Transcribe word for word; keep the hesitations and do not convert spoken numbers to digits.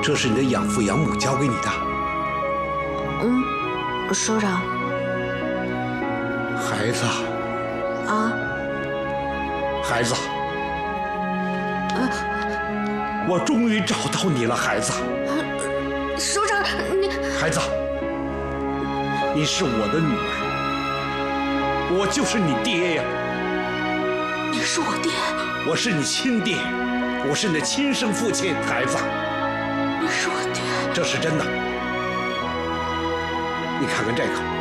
这是你的养父养母教给你的。 嗯，首长。 孩子。 啊。 孩子。 呃。 我终于找到你了，孩子。 首长，你。 孩子，你是我的女儿，我就是你爹呀。 你是我爹？ 我是你亲爹，我是你的亲生父亲，孩子。 你是我爹？ 这是真的。你看看这个。